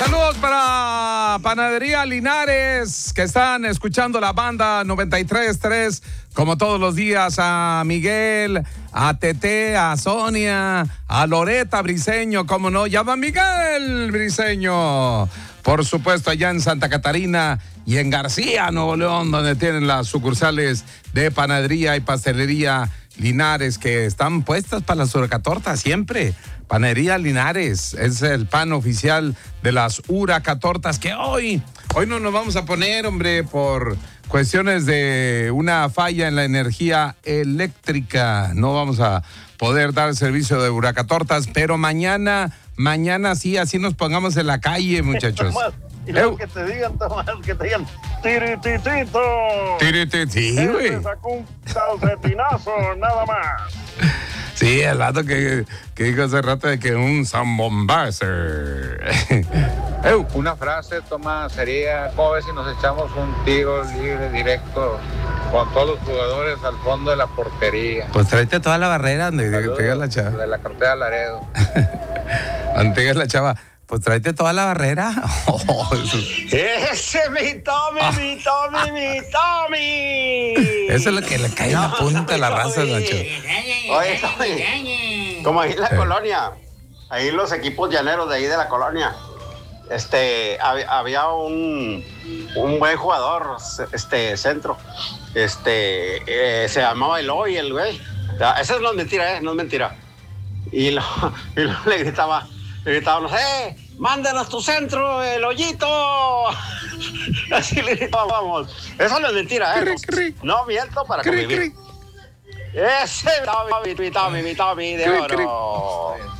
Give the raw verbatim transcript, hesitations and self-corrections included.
Saludos para Panadería Linares, que están escuchando la banda noventa y tres punto tres, como todos los días, a Miguel, a Tete, a Sonia, a Loreta Briseño, cómo no, llama Miguel Briseño. Por supuesto, allá en Santa Catarina y en García, Nuevo León, donde tienen las sucursales de Panadería y Pastelería Linares, que están puestas para las huracatortas siempre. Panadería Linares es el pan oficial de las huracatortas, que hoy, hoy no nos vamos a poner, hombre, por cuestiones de una falla en la energía eléctrica. No vamos a poder dar servicio de huracatortas, pero mañana, mañana sí, así nos pongamos en la calle, muchachos. Y luego que te digan, Tomás, que te digan, tirititito. Tirititito, sí, güey. Este sacó un calcetinazo, nada más. Sí, el rato que, que dijo hace rato de que un zambombazer. Una frase, Tomás, sería, ¿cómo ves si nos echamos un tiro libre, directo, con todos los jugadores al fondo de la portería? Pues tráete toda la barrera donde pega la chava. De la cartera Laredo. Donde pega la chava. Pues tráete toda la barrera. Oh, ¡Ese mi Tommy, ah. mi Tommy, mi Tommy! Eso es lo que le cae en la punta de la raza, Nacho. Oye, Tommy, como ahí en la eh. colonia, ahí los equipos llaneros de ahí de la colonia, este, hab, había un, un buen jugador, este, centro, este, eh, se llamaba Eloy, el güey. Eso no es mentira, eh, no es mentira. Y, lo, y lo, le gritaba, le gritábamos, ¡eh! ¡Mándanos tu centro, el hoyito! Así le gritábamos. Eso no es mentira, ¿eh? No, no miento para convivir. Ese mi Tommy, mi Tommy, mi Tommy de oro.